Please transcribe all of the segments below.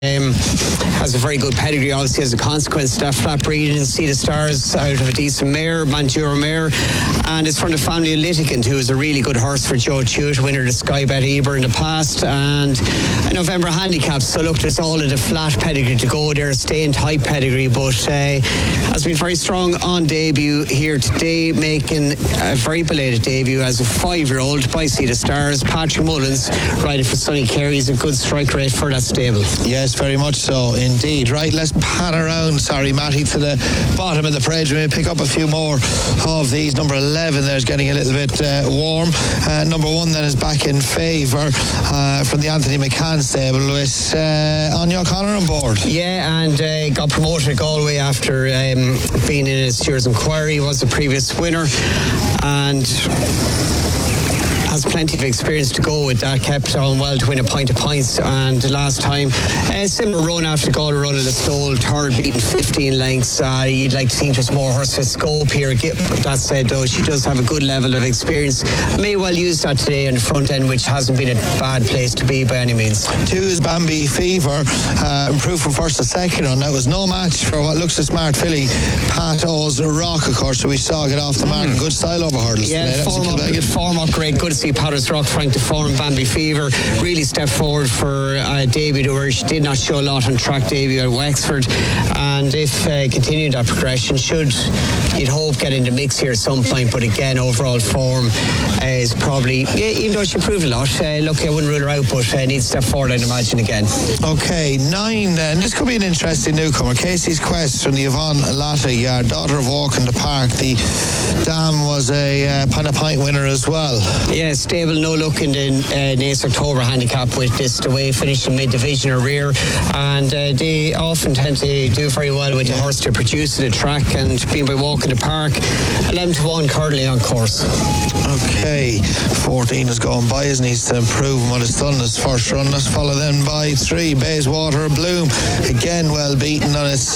has a very good pedigree, obviously, as a consequence of that flat breeding and Sea the Stars out of a decent mare, Manjura mare, and it's from the family of Litigant, who is a really good horse for Joe Chute, winner of the Sky Bet Eber in the past, and a November handicap. So look, there's all of the flat pedigree to go there, staying tight pedigree, but has been very strong on debut here today, making a very belated debut as a 5-year-old by Sea the Stars. Patrick Mullins riding for Sonny Carey is a good strike rate for that stable. Yes, very much so indeed. Right, let's pan around, Matty, to the bottom of the parade. We may pick up a few more of these. Number 11 there's getting a little bit warm. Number 1 then is back in favour from the Anthony McCann stable with Anya O'Connor on board. Yeah, and got promoted to Galway after being in a Stewards Inquiry. He was the previous winner and has plenty of experience to go with that. Kept on well to win a point of points, and the last time a similar run after Galway run of the Stole, third, beaten 15 lengths. You'd like to think there's more horse with scope here. That said, though, she does have a good level of experience. May well use that today on the front end, which hasn't been a bad place to be by any means. 2 is Bambi Fever, improved from first to second on. That was no match for what looks a smart filly, Pat O's Rock, of course, so we saw get off the mark. Good style over hurdles. Yeah, form upgrade. Good to see Paris Rock, Frank DeForm, Bambi Fever really stepped forward for a debut where she did not show a lot on track debut at Wexford, and if continuing that progression should, you'd hope, get in the mix here at some point. But again, overall form is probably, even though she improved a lot, look, I wouldn't rule her out, but needs to step forward, I'd imagine, again. Okay, 9 then. This could be an interesting newcomer. Casey's Quest from the Yvonne Latta yard, daughter of Walk in the Park. The dam was a pint winner as well. Yeah, stable, no look in the Nace October handicap with this away finish in mid-division or rear, and they often tend to do very well with the horse to produce at the track, and being by Walk in the Park, 11-1 currently on course. Okay, 14 is going by, as needs to improve on what it's done this first run. Let's follow then by 3, Bayswater Bloom, again well beaten on its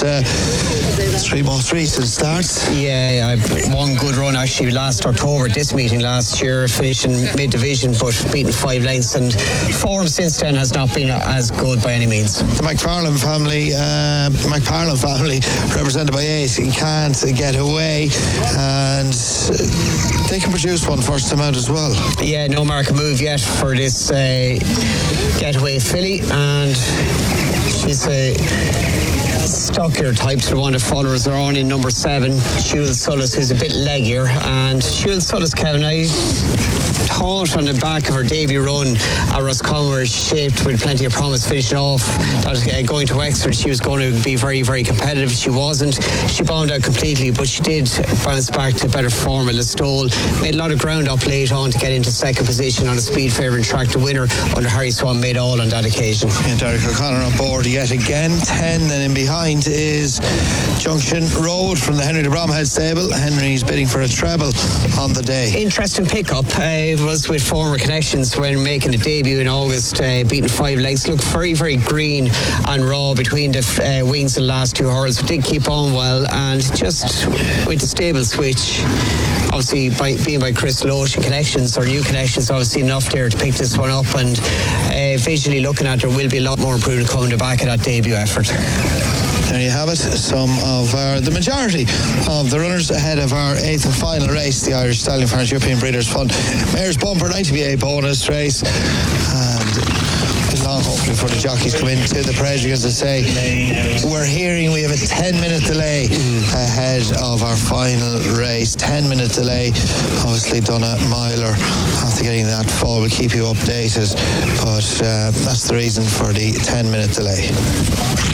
3 more streets it starts. Yeah, one good run actually last October, this meeting last year, finishing mid-division but beaten 5 lengths, and form since then has not been as good by any means. The McFarlane family represented by Ace can't get away, and they can produce one first time out as well. Yeah, no mark of move yet for this getaway filly, and she's a stockier type to the one the followers are on in number 7, Jules Sullis, who's a bit leggier. And Jules Sullis, Kevin, I thought on the back of her debut run at Roscommon, shaped with plenty of promise, finishing off that going to Wexford, she was going to be very, very competitive. She wasn't. She bombed out completely, but she did bounce back to better form at Listowel. Made a lot of ground up late on to get into second position on a speed favourite track. The winner under Harry Swan made all on that occasion. And Derek O'Connor on board yet again. 10 then in behind is Junction Road from the Henry de Bromhead stable. Henry's bidding for a treble on the day. Interesting pickup. It was with former connections when making the debut in August, beating 5 legs. Looked very, very green and raw between the wings of the last 2 hurdles, but did keep on well, and just with the stable switch, obviously being by Chris Loach and connections, or new connections, obviously enough there to pick this one up, and visually looking at, there will be a lot more improvement coming to back of that debut effort. There you have it, the majority of the runners ahead of our 8th and final race, the Irish Stallion Farms European Breeders' Fund Mayor's Bumper 90BA bonus race, and long hopefully for the jockeys come into the parade. As I say, we're hearing we have a 10-minute delay ahead of our final race. 10-minute delay, obviously done at Miler after getting that fall. We'll keep you updated, but that's the reason for the 10-minute delay.